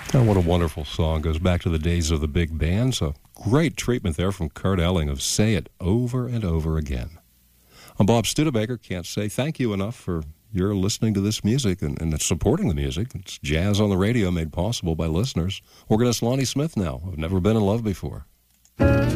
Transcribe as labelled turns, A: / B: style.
A: Oh, what a wonderful song. Goes back to the days of the big band. So great treatment there from Kurt Elling of Say It Over and Over Again. I'm Bob Studebaker. Can't say thank you enough for your listening to this music and supporting the music. It's jazz on the radio made possible by listeners. Organist Lonnie Smith now. I've never been in love before.